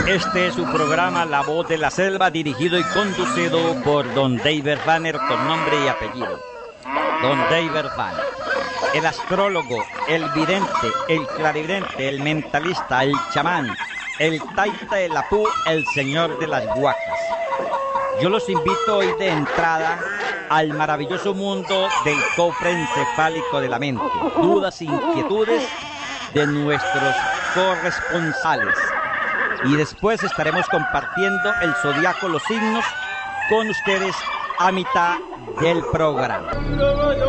Este es su programa La Voz de la Selva, dirigido y conducido por Don David Banner, con nombre y apellido. Don David Banner, el astrólogo, el vidente, el clarividente, el mentalista, el chamán, el taita, el apú, el señor de las huacas. Yo los invito hoy de entrada al maravilloso mundo del cofre encefálico de la mente. Dudas, inquietudes de nuestros corresponsales. Y después estaremos compartiendo el zodiaco, los signos, con ustedes a mitad del programa.